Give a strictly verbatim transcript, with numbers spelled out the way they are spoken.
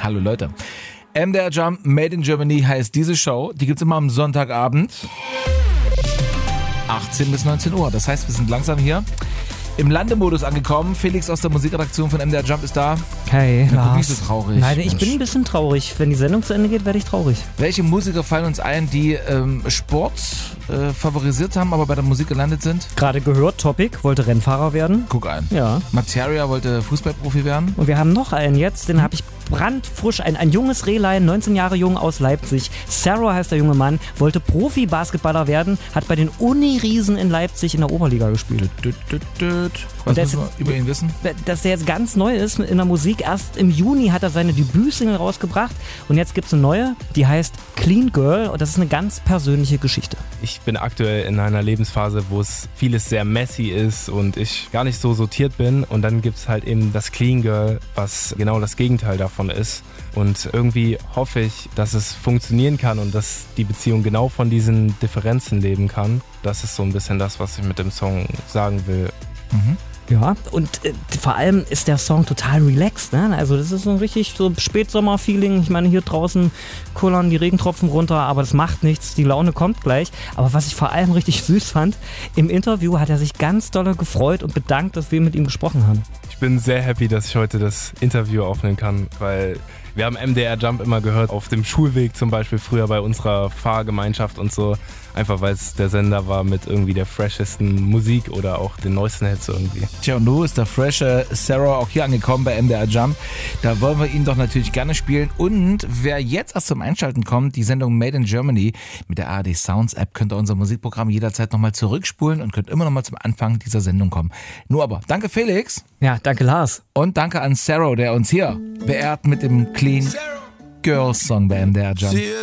Hallo Leute. M D R Jump Made in Germany heißt diese Show. Die gibt's immer am Sonntagabend. achtzehn bis neunzehn Uhr. Das heißt, wir sind langsam hier im Landemodus angekommen. Felix aus der Musikredaktion von M D R Jump ist da. Hey, Na, Lars. Bist du traurig? Nein, ich Mensch. bin ein bisschen traurig. Wenn die Sendung zu Ende geht, werde ich traurig. Welche Musiker fallen uns ein, die ähm, Sport äh, favorisiert haben, aber bei der Musik gelandet sind? Gerade gehört, Topic wollte Rennfahrer werden. Guck ein. Ja. Materia wollte Fußballprofi werden. Und wir haben noch einen jetzt, den habe ich brandfrisch, ein, ein junges Rehlein, neunzehn Jahre jung aus Leipzig. Sarah heißt der junge Mann, wollte Profi-Basketballer werden, hat bei den Uni-Riesen in Leipzig in der Oberliga gespielt. Düt, düt, düt. Was das- müssen wir über ihn wissen? Dass der jetzt ganz neu ist in der Musik. Erst im Juni hat er seine Debütsingle rausgebracht und jetzt gibt es eine neue, die heißt Clean Girl und das ist eine ganz persönliche Geschichte. Ich bin aktuell in einer Lebensphase, wo es vieles sehr messy ist und ich gar nicht so sortiert bin. Und dann gibt es halt eben das Clean Girl, was genau das Gegenteil davon ist. Und irgendwie hoffe ich, dass es funktionieren kann und dass die Beziehung genau von diesen Differenzen leben kann. Das ist so ein bisschen das, was ich mit dem Song sagen will. Mhm. Ja, und äh, vor allem ist der Song total relaxed, ne? Also das ist so ein richtig so Spätsommer-Feeling. Ich meine, hier draußen kullern die Regentropfen runter, aber das macht nichts, die Laune kommt gleich. Aber was ich vor allem richtig süß fand, im Interview hat er sich ganz doll gefreut und bedankt, dass wir mit ihm gesprochen haben. Ich bin sehr happy, dass ich heute das Interview aufnehmen kann, weil wir haben M D R Jump immer gehört, auf dem Schulweg zum Beispiel, früher bei unserer Fahrgemeinschaft und so. Einfach weil es der Sender war mit irgendwie der freshesten Musik oder auch den neuesten Hits irgendwie. Tja, und nun ist der frische Sarah auch hier angekommen bei M D R Jump. Da wollen wir ihn doch natürlich gerne spielen. Und wer jetzt erst zum Einschalten kommt, die Sendung Made in Germany mit der A R D Sounds App, könnt ihr unser Musikprogramm jederzeit nochmal zurückspulen und könnt immer nochmal zum Anfang dieser Sendung kommen. Nur aber, danke Felix Ja, danke Lars. und danke an Sarah, der uns hier beehrt mit dem Clean Girls Song bei M D R Jump.